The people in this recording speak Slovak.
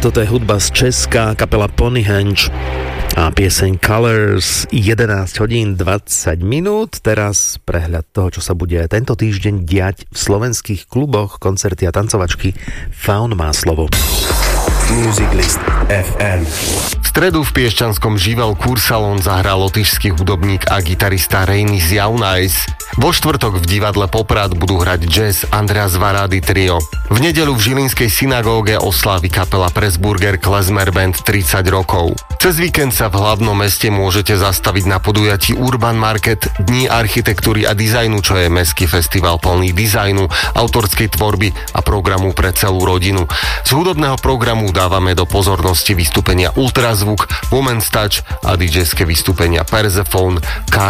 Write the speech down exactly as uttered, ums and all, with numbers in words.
toto je hudba z Česka, kapela Ponyhenge a pieseň Colors. Jedenásť hodín dvadsať minút. Teraz prehľad toho, čo sa bude tento týždeň diať v slovenských kluboch, koncerty a tancovačky. Faun má slovo. Music List ef em. V stredu v piešťanskom Živel Kursalon zahral lotyšský hudobník a gitarista Reinis Jaunais. Vo štvrtok v divadle Poprad budú hrať jazz Andreas Varady Trio. V nedeľu v žilinskej synagóge oslávi kapela Pressburger Klezmer Band tridsať rokov. Cez víkend sa v hlavnom meste môžete zastaviť na podujatí Urban Market Dní architektúry a dizajnu, čo je mestský festival plný dizajnu, autorskej tvorby a programu pre celú rodinu. Z hudobného programu dávame do pozornosti vystúpenia Ultrazvuk, Women's Touch a dí džejské vystúpenia Persephone,